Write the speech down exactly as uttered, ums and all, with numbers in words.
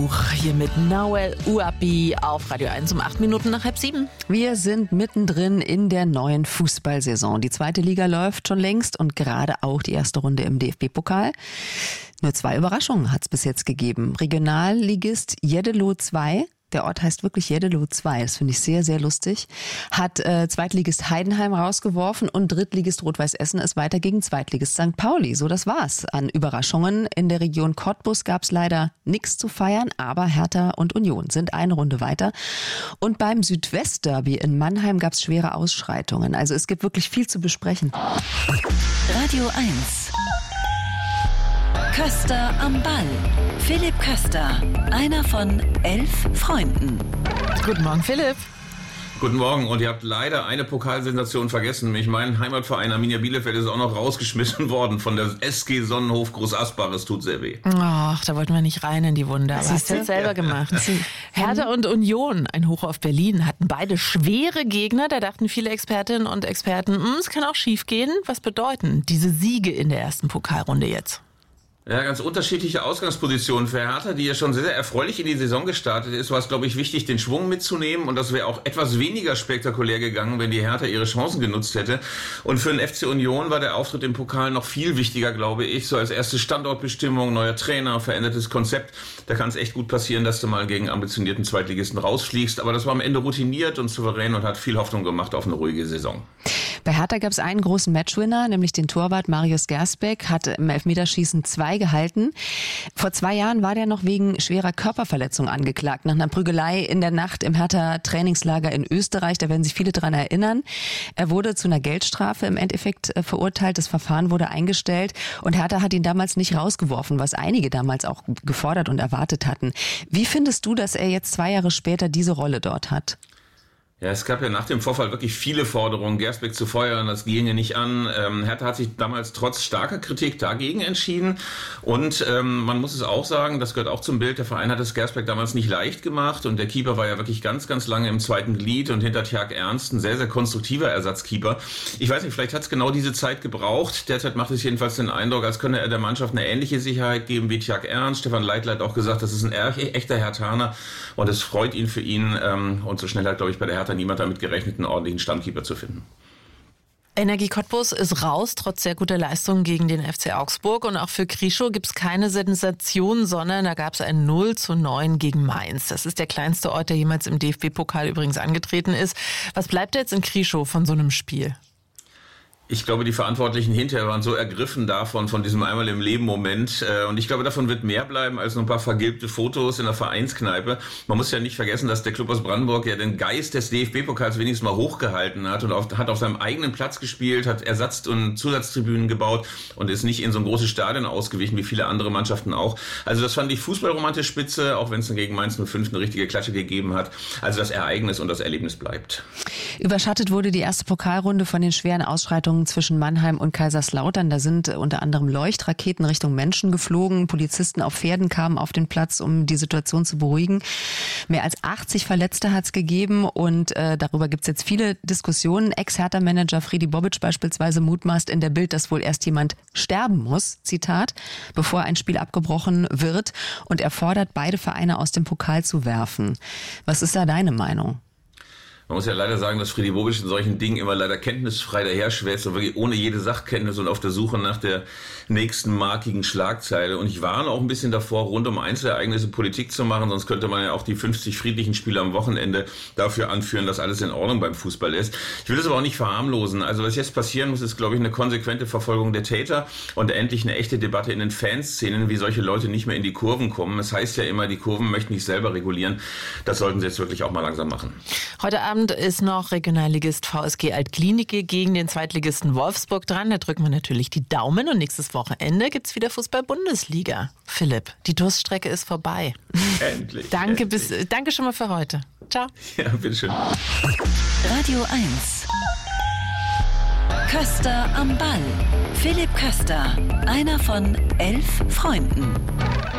Hier mit Nawel Ouabi auf Radio eins um acht Minuten nach halb sieben. Wir sind mittendrin in der neuen Fußballsaison. Die zweite Liga läuft schon längst und gerade auch die erste Runde im D F B-Pokal. Nur zwei Überraschungen hat es bis jetzt gegeben. Regionalligist Jeddelo zwei, der Ort heißt wirklich Jeddelo zwei, das finde ich sehr, sehr lustig, hat äh, Zweitligist Heidenheim rausgeworfen und Drittligist Rot-Weiß Essen ist weiter gegen Zweitligist Sankt Pauli. So, das war's an Überraschungen. In der Region Cottbus gab es leider nichts zu feiern, aber Hertha und Union sind eine Runde weiter. Und beim Südwestderby in Mannheim gab es schwere Ausschreitungen. Also es gibt wirklich viel zu besprechen. Radio eins. Köster am Ball. Philipp Köster, einer von elf Freunden. Guten Morgen, Philipp. Guten Morgen. Und ihr habt leider eine Pokalsensation vergessen. Nämlich mein Heimatverein Arminia Bielefeld ist auch noch rausgeschmissen worden von der S G Sonnenhof Groß Asbach. Es tut sehr weh. Ach, da wollten wir nicht rein in die Wunde. Aber hast du jetzt selber gemacht. Hertha und Union, ein Hoch auf Berlin, hatten beide schwere Gegner. Da dachten viele Expertinnen und Experten, es kann auch schief gehen. Was bedeuten diese Siege in der ersten Pokalrunde jetzt? Ja, ganz unterschiedliche Ausgangspositionen. Für Hertha, die ja schon sehr, sehr erfreulich in die Saison gestartet ist, war es, glaube ich, wichtig, den Schwung mitzunehmen. Und das wäre auch etwas weniger spektakulär gegangen, wenn die Hertha ihre Chancen genutzt hätte. Und für den F C Union war der Auftritt im Pokal noch viel wichtiger, glaube ich. So als erste Standortbestimmung, neuer Trainer, verändertes Konzept. Da kann es echt gut passieren, dass du mal gegen ambitionierten Zweitligisten rausfliegst. Aber das war am Ende routiniert und souverän und hat viel Hoffnung gemacht auf eine ruhige Saison. Bei Hertha gab es einen großen Matchwinner, nämlich den Torwart Marius Gersbeck, hat im Elfmeterschießen zwei gehalten. Vor zwei Jahren war der noch wegen schwerer Körperverletzung angeklagt, nach einer Prügelei in der Nacht im Hertha-Trainingslager in Österreich. Da werden sich viele dran erinnern. Er wurde zu einer Geldstrafe im Endeffekt verurteilt. Das Verfahren wurde eingestellt und Hertha hat ihn damals nicht rausgeworfen, was einige damals auch gefordert und erwartet hatten. Wie findest du, dass er jetzt zwei Jahre später diese Rolle dort hat? Ja, es gab ja nach dem Vorfall wirklich viele Forderungen, Gersbeck zu feuern, das ginge nicht an. Ähm, Hertha hat sich damals trotz starker Kritik dagegen entschieden und ähm, man muss es auch sagen, das gehört auch zum Bild, der Verein hat es Gersbeck damals nicht leicht gemacht und der Keeper war ja wirklich ganz, ganz lange im zweiten Glied und hinter Tjag Ernst ein sehr, sehr konstruktiver Ersatzkeeper. Ich weiß nicht, vielleicht hat es genau diese Zeit gebraucht. Derzeit macht es jedenfalls den Eindruck, als könne er der Mannschaft eine ähnliche Sicherheit geben wie Tjag Ernst. Stefan Leitl hat auch gesagt, das ist ein echter Herthaner und es freut ihn für ihn ähm, und so schnell hat, glaube ich, bei der Hertha niemand damit gerechnet, einen ordentlichen Stammkeeper zu finden. Energie Cottbus ist raus, trotz sehr guter Leistungen gegen den F C Augsburg. Und auch für Krischow gibt es keine Sensation, sondern da gab es ein null zu neun gegen Mainz. Das ist der kleinste Ort, der jemals im D F B-Pokal übrigens angetreten ist. Was bleibt jetzt in Krischow von so einem Spiel? Ich glaube, die Verantwortlichen hinterher waren so ergriffen davon, von diesem einmal im Leben Moment. Und ich glaube, davon wird mehr bleiben als nur ein paar vergilbte Fotos in der Vereinskneipe. Man muss ja nicht vergessen, dass der Club aus Brandenburg ja den Geist des D F B-Pokals wenigstens mal hochgehalten hat und auf, hat auf seinem eigenen Platz gespielt, hat Ersatz- und Zusatztribünen gebaut und ist nicht in so ein großes Stadion ausgewichen, wie viele andere Mannschaften auch. Also das fand ich fußballromantisch spitze, auch wenn es gegen Mainz null fünf eine richtige Klatsche gegeben hat. Also das Ereignis und das Erlebnis bleibt. Überschattet wurde die erste Pokalrunde von den schweren Ausschreitungen zwischen Mannheim und Kaiserslautern. Da sind unter anderem Leuchtraketen Richtung Menschen geflogen. Polizisten auf Pferden kamen auf den Platz, um die Situation zu beruhigen. Mehr als achtzig Verletzte hat es gegeben und äh, darüber gibt es jetzt viele Diskussionen. Ex-Hertha-Manager Fredi Bobic beispielsweise mutmaßt in der Bild, dass wohl erst jemand sterben muss, Zitat, bevor ein Spiel abgebrochen wird. Und er fordert, beide Vereine aus dem Pokal zu werfen. Was ist da deine Meinung? Man muss ja leider sagen, dass Fredi Bobic in solchen Dingen immer leider kenntnisfrei daherschwätzt und wirklich ohne jede Sachkenntnis und auf der Suche nach der nächsten markigen Schlagzeile. Und ich warne auch ein bisschen davor, rund um Einzelereignisse Politik zu machen, sonst könnte man ja auch die fünfzig friedlichen Spiele am Wochenende dafür anführen, dass alles in Ordnung beim Fußball ist. Ich will das aber auch nicht verharmlosen. Also was jetzt passieren muss, ist, glaube ich, eine konsequente Verfolgung der Täter und endlich eine echte Debatte in den Fanszenen, wie solche Leute nicht mehr in die Kurven kommen. Es heißt ja immer, die Kurven möchten nicht selber regulieren. Das sollten sie jetzt wirklich auch mal langsam machen. Heute Abend ist noch Regionalligist V S G Altklinike gegen den Zweitligisten Wolfsburg dran. Da drücken wir natürlich die Daumen und nächstes Wochenende gibt es wieder Fußball-Bundesliga. Philipp, die Durststrecke ist vorbei. Endlich. Danke, endlich. Bis, danke schon mal für heute. Ciao. Ja, bitteschön. Radio eins. Köster am Ball. Philipp Köster, einer von elf Freunden.